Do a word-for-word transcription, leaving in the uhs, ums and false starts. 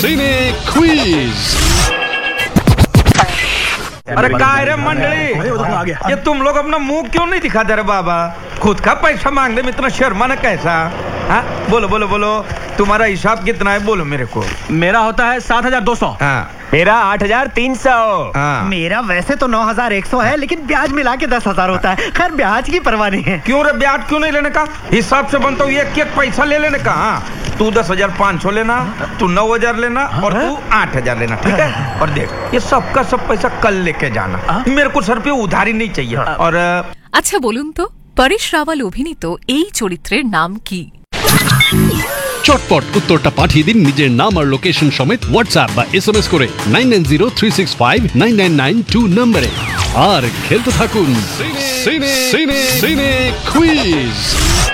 सिने quiz. अरे काय रे मंडली, ये तुम लोग अपना मुंह क्यों नहीं दिखाते रे बाबा? खुद का पैसा मांगने में इतना शर्माना कैसा? हाँ बोलो बोलो बोलो, तुम्हारा हिसाब कितना है बोलो मेरे को। मेरा होता है सात हजार दो सौ। हाँ मेरा आठ हजार तीन सौ। हाँ मेरा वैसे तो नौ हजार एक सौ है, लेकिन ब्याज मिला के दस हजार होता है। खैर ब्याज की परवाह नहीं है। क्यों रे, ब्याज क्यों नहीं लेने का? हिसाब से बनता हूँ एक एक पैसा ले लेने का। हाँ तू दस हजार पाँच सौ लेना, तू नौ हजार लेना और तू आठ हजार लेना, ठीक है? और देख ये सबका सब पैसा कल लेके जाना, मेरे को सर पे उधारी नहीं चाहिए। और আচ্ছা বলুন তো, পরেশ রাওয়াল অভিনীত এই চরিত্রের নাম কি? চটপট উত্তরটা পাঠিয়ে দিন নিজের নাম আর লোকেশন সমেত হোয়াটসঅ্যাপ বা এসএমএস করে nine nine zero three six five nine nine nine two নম্বরে। আর খেলতে থাকুন সিনে সিনে সিনে কুইজ।